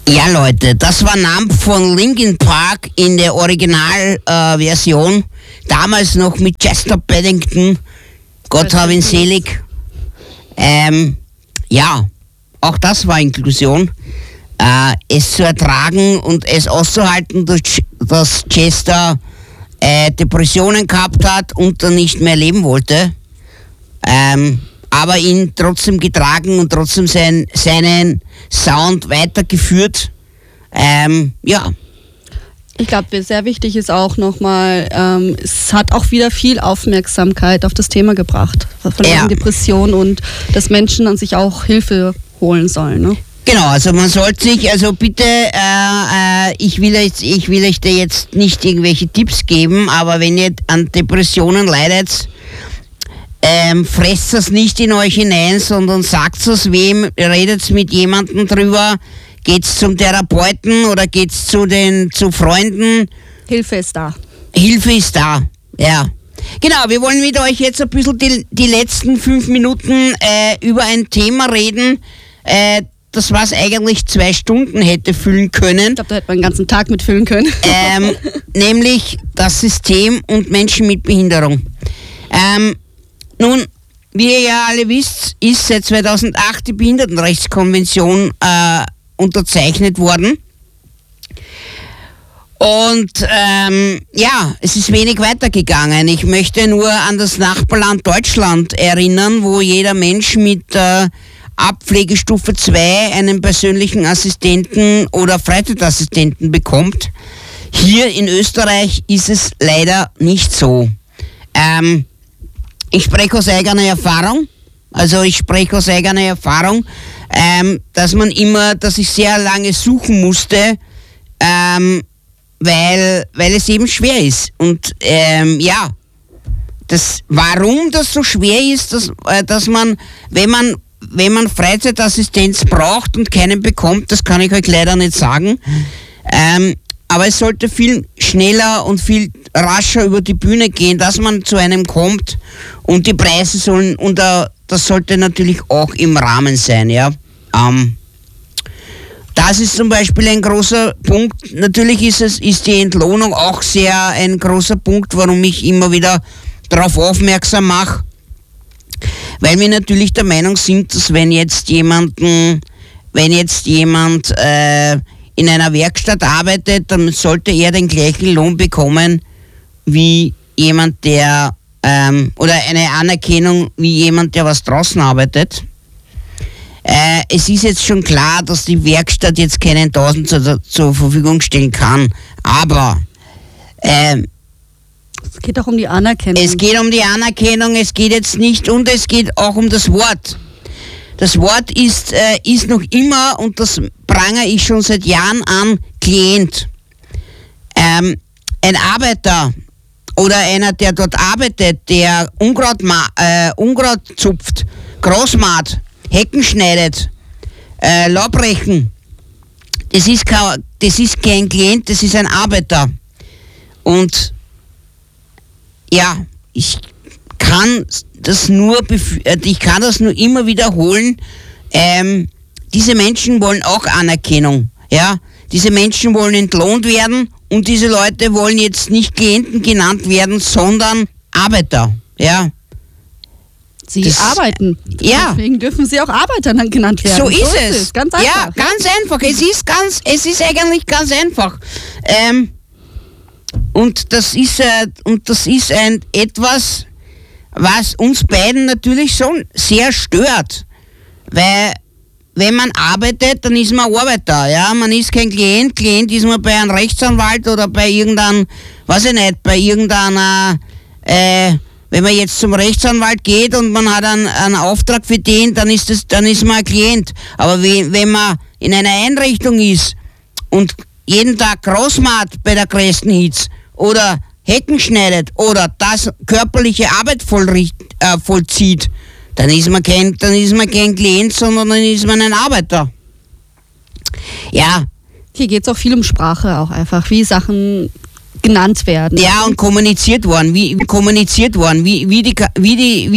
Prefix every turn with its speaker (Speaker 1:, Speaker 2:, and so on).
Speaker 1: Ja, Leute, das war Numb von Linkin Park in der Originalversion. Damals noch mit Chester Bennington. Gott hab ihn selig. Ja, auch das war Inklusion. Es zu ertragen und es auszuhalten, dass Chester Depressionen gehabt hat und dann nicht mehr leben wollte. Aber ihn trotzdem getragen und trotzdem seinen Sound weitergeführt. Ja.
Speaker 2: Ich glaube, sehr wichtig ist auch nochmal, es hat auch wieder viel Aufmerksamkeit auf das Thema gebracht. Von der Depression und dass Menschen an sich auch Hilfe holen sollen. Ne?
Speaker 1: Genau, also man sollte sich, also bitte, ich will euch da jetzt nicht irgendwelche Tipps geben, aber wenn ihr an Depressionen leidet, fresst das nicht in euch hinein, sondern sagt es wem, redet mit jemandem drüber, geht's zum Therapeuten oder geht's zu Freunden.
Speaker 2: Hilfe ist da.
Speaker 1: Hilfe ist da, ja. Genau, wir wollen mit euch jetzt ein bisschen die letzten 5 Minuten über ein Thema reden, das was eigentlich 2 Stunden hätte füllen können.
Speaker 2: Ich glaube, da hätte man den ganzen Tag mitfüllen können.
Speaker 1: Nämlich das System und Menschen mit Behinderung. Nun, wie ihr ja alle wisst, ist seit 2008 die Behindertenrechtskonvention unterzeichnet worden. Und es ist wenig weitergegangen. Ich möchte nur an das Nachbarland Deutschland erinnern, wo jeder Mensch mit Abpflegestufe 2 einen persönlichen Assistenten oder Freizeitassistenten bekommt. Hier in Österreich ist es leider nicht so. Ich spreche aus eigener Erfahrung. Dass ich sehr lange suchen musste, weil es eben schwer ist. Und warum das so schwer ist, dass man, wenn man Freizeitassistenz braucht und keinen bekommt, das kann ich euch leider nicht sagen. Aber es sollte viel schneller und viel rascher über die Bühne gehen, dass man zu einem kommt und die Preise sollen, und das sollte natürlich auch im Rahmen sein, ja. Das ist zum Beispiel ein großer Punkt. Natürlich ist die Entlohnung auch sehr ein großer Punkt, warum ich immer wieder darauf aufmerksam mache, weil wir natürlich der Meinung sind, dass wenn jetzt jemand in einer Werkstatt arbeitet, dann sollte er den gleichen Lohn bekommen wie jemand, der oder eine Anerkennung wie jemand, der was draußen arbeitet. Es ist jetzt schon klar, dass die Werkstatt jetzt keinen 1000 zur Verfügung stellen kann, aber
Speaker 2: es geht auch um die Anerkennung.
Speaker 1: Es geht um die Anerkennung, es geht jetzt nicht, und es geht auch um das Wort. Das Wort ist noch immer, und das prangere ich schon seit Jahren an, Klient. Ein Arbeiter oder einer, der dort arbeitet, der Unkraut zupft, Gras maht, Hecken schneidet, Laubrechen, das ist kein Klient, das ist ein Arbeiter. Und ja, ich kann das nur immer wiederholen. Diese Menschen wollen auch Anerkennung. Ja? Diese Menschen wollen entlohnt werden, und diese Leute wollen jetzt nicht Klienten genannt werden, sondern Arbeiter. Ja?
Speaker 2: Sie arbeiten.
Speaker 1: Ja.
Speaker 2: Deswegen dürfen sie auch Arbeiter dann genannt werden.
Speaker 1: So ist es.
Speaker 2: Ganz einfach.
Speaker 1: Ja, ganz einfach. Es ist eigentlich ganz einfach. Und das ist etwas, was uns beiden natürlich schon sehr stört. Weil, wenn man arbeitet, dann ist man Arbeiter, ja. Man ist kein Klient. Klient ist man bei einem Rechtsanwalt oder bei irgendeinem, wenn man jetzt zum Rechtsanwalt geht und man hat einen Auftrag für den, dann ist man ein Klient. Aber wenn man in einer Einrichtung ist und jeden Tag Gras macht bei der größten Hitze oder Hecken schneidet oder das körperliche Arbeit vollzieht, dann ist man kein Klient, sondern dann ist man ein Arbeiter. Ja.
Speaker 2: Hier geht es auch viel um Sprache auch einfach, wie Sachen genannt werden.
Speaker 1: Ja, und kommuniziert worden, wie